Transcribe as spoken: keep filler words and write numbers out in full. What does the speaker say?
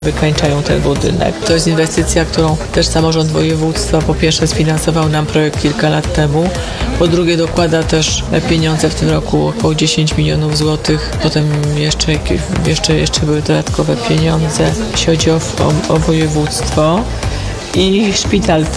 wykańczają ten budynek. To jest inwestycja, którą też samorząd województwa po pierwsze sfinansował nam projekt kilka lat temu, po drugie dokłada też pieniądze w tym roku około dziesięć milionów złotych, potem jeszcze, jeszcze, jeszcze były dodatkowe pieniądze, jeśli chodzi o, o, o województwo i szpital